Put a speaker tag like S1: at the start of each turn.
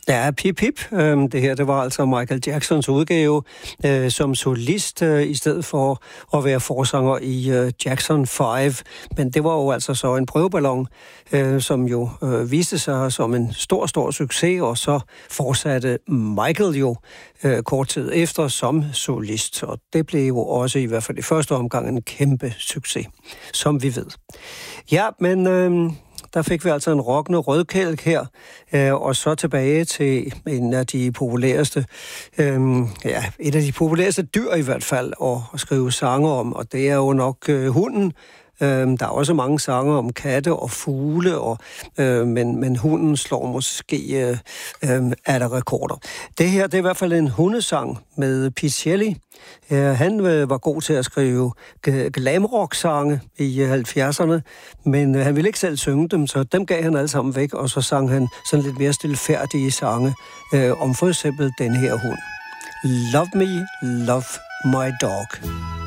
S1: Ja, pip pip. Det her, det var altså Michael Jacksons udgave som solist, i stedet for at være forsanger i Jackson 5. Men det var jo altså så en prøveballon, som jo viste sig som en stor succes, og så fortsatte Michael jo kort tid efter som solist. Og det blev jo også i hvert fald i første omgang en kæmpe succes, som vi ved. Ja, men der fik vi altså en rockende rødkælk her, og så tilbage til en af de populæreste, et af de populæreste dyr i hvert fald at skrive sange om, og det er jo nok hunden. Der er også mange sange om katte og fugle, men hunden slår måske af der rekorder. Det her, det er i hvert fald en hundesang med Pete Shelley. Han var god til at skrive glamrock-sange i 70'erne, men han ville ikke selv synge dem, så dem gav han alle sammen væk, og så sang han sådan lidt mere stilfærdige sange om for eksempel den her hund. Love Me, Love My Dog.